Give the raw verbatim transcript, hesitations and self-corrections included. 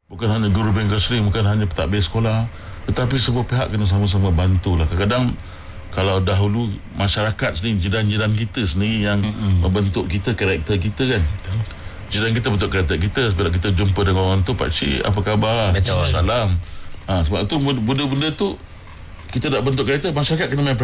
Bukan hanya guru bengkel sering, bukan hanya pentadbir sekolah, tetapi semua pihak kena sama-sama bantulah. Kadang-kadang kalau dahulu masyarakat sendiri, jiran-jiran kita sendiri yang mm-hmm. membentuk kita, karakter kita kan. Betul. Jiran kita bentuk karakter kita. Sebab kita jumpa dengan orang tu, pakcik apa khabar? Betul. Salam. Ha, sebab tu benda-benda tu kita nak bentuk karakter, masyarakat kena main